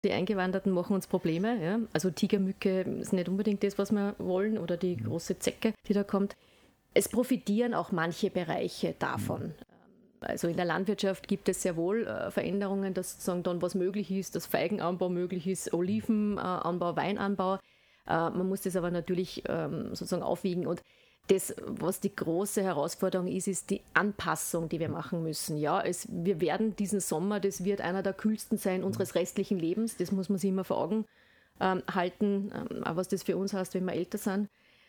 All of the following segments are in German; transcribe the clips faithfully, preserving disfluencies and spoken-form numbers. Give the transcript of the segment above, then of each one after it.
Die Eingewanderten machen uns Probleme. Ja? Also Tigermücke ist nicht unbedingt das, was wir wollen, oder die große Zecke, die da kommt. Es profitieren auch manche Bereiche davon. Also in der Landwirtschaft gibt es sehr wohl äh, Veränderungen, dass sozusagen dann was möglich ist, dass Feigenanbau möglich ist, Olivenanbau, Weinanbau. Äh, man muss das aber natürlich ähm, sozusagen aufwiegen. Und das, was die große Herausforderung ist, ist die Anpassung, die wir machen müssen. Ja, es, wir werden diesen Sommer, das wird einer der kühlsten sein unseres restlichen Lebens. Das muss man sich immer vor Augen ähm, halten, ähm, auch was das für uns heißt, wenn wir älter sind.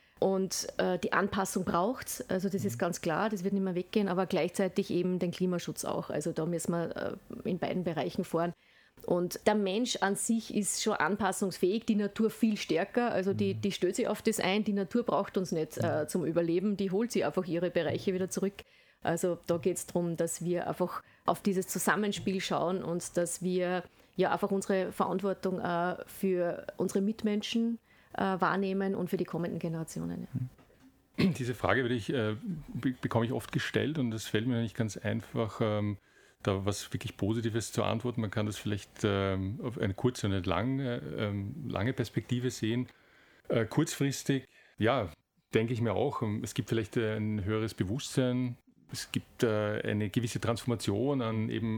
Und äh, die Anpassung braucht es, also das ist ganz klar, das wird nicht mehr weggehen, aber gleichzeitig eben den Klimaschutz auch. Also da müssen wir äh, in beiden Bereichen fahren. Und der Mensch an sich ist schon anpassungsfähig, die Natur viel stärker, also die, die stellt sich auf das ein, die Natur braucht uns nicht äh, zum Überleben, die holt sich einfach ihre Bereiche wieder zurück. Also da geht es darum, dass wir einfach auf dieses Zusammenspiel schauen und dass wir ja einfach unsere Verantwortung äh, für unsere Mitmenschen äh, wahrnehmen und für die kommenden Generationen. Ja. Diese Frage würde ich, äh, be- bekomme ich oft gestellt und es fällt mir nicht ganz einfach, ähm, da was wirklich Positives zu antworten. Man kann das vielleicht ähm, auf eine kurze und eine lange, ähm, lange Perspektive sehen. Äh, kurzfristig, ja, denke ich mir auch, es gibt vielleicht ein höheres Bewusstsein, es gibt äh, eine gewisse Transformation an eben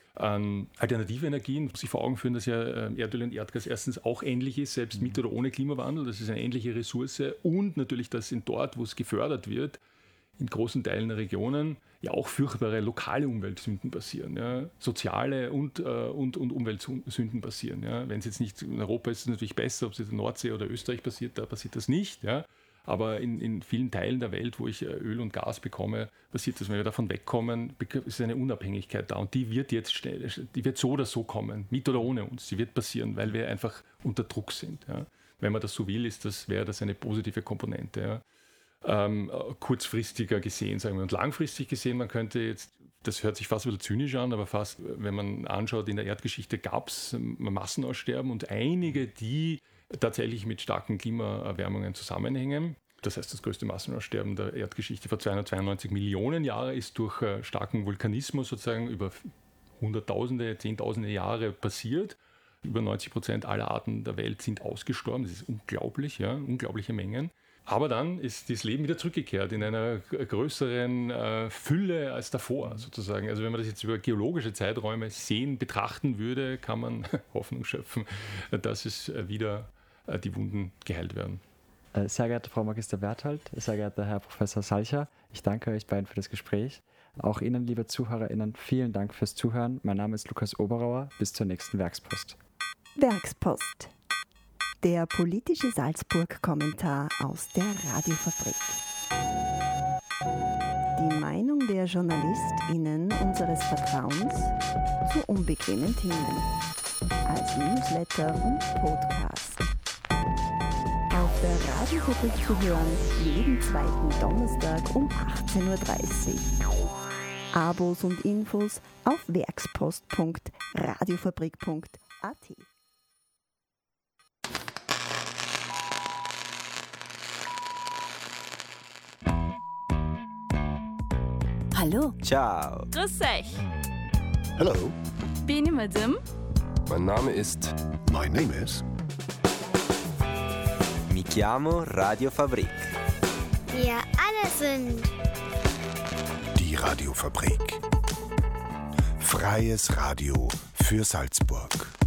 an alternative Energien. Man muss sich vor Augen führen, dass ja äh, Erdöl und Erdgas erstens auch ähnlich ist, selbst mit oder ohne Klimawandel. Das ist eine ähnliche Ressource und natürlich, dass in dort, wo es gefördert wird, in großen Teilen der Regionen ja auch furchtbare lokale Umweltsünden passieren. Ja. Soziale und, äh, und, und Umweltsünden passieren. Ja. Wenn es jetzt nicht in Europa ist, ist es natürlich besser, ob es in der Nordsee oder Österreich passiert, da passiert das nicht. Ja. Aber in, in vielen Teilen der Welt, wo ich Öl und Gas bekomme, passiert das. Wenn wir davon wegkommen, ist eine Unabhängigkeit da. Und die wird jetzt schnell, die wird so oder so kommen, mit oder ohne uns. Die wird passieren, weil wir einfach unter Druck sind. Ja. Wenn man das so will, ist das, wäre das eine positive Komponente. Ja. Ähm, kurzfristiger gesehen, sagen wir. Und langfristig gesehen, man könnte jetzt, das hört sich fast ein bisschen zynisch an, aber fast, wenn man anschaut, in der Erdgeschichte gab es Massenaussterben und einige, die tatsächlich mit starken Klimaerwärmungen zusammenhängen. Das heißt, das größte Massenaussterben der Erdgeschichte vor zweihundertzweiundneunzig Millionen Jahren ist durch äh, starken Vulkanismus sozusagen über Hunderttausende, Zehntausende Jahre passiert. Über neunzig Prozent aller Arten der Welt sind ausgestorben. Das ist unglaublich, ja, unglaubliche Mengen. Aber dann ist das Leben wieder zurückgekehrt in einer größeren äh, Fülle als davor sozusagen. Also wenn man das jetzt über geologische Zeiträume sehen, betrachten würde, kann man Hoffnung schöpfen, dass es wieder äh, die Wunden geheilt werden. Sehr geehrte Frau Magister Berthold, sehr geehrter Herr Professor Salcher, ich danke euch beiden für das Gespräch. Auch Ihnen, liebe ZuhörerInnen, vielen Dank fürs Zuhören. Mein Name ist Lukas Oberauer. Bis zur nächsten Werkspost. Werkspost. Der politische Salzburg-Kommentar aus der Radiofabrik. Die Meinung der JournalistInnen unseres Vertrauens zu unbequemen Themen. Als Newsletter und Podcast. Auf der Radiofabrik zu hören, jeden zweiten Donnerstag um achtzehn Uhr dreißig. Abos und Infos auf werkspost punkt radiofabrik punkt a t. Hallo. Ciao. Grüß euch. Hello. Bin ich Madame? Mein Name ist... My name is... Mi chiamo Radiofabrik. Wir alle sind... Die Radiofabrik. Freies Radio für Salzburg.